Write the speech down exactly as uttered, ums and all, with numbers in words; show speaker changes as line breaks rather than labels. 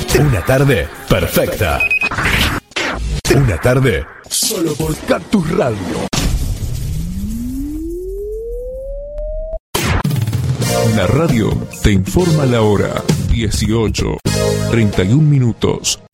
Una tarde perfecta. Una tarde solo por Cactus Radio. La radio te informa la hora. dieciocho, treinta y un minutos.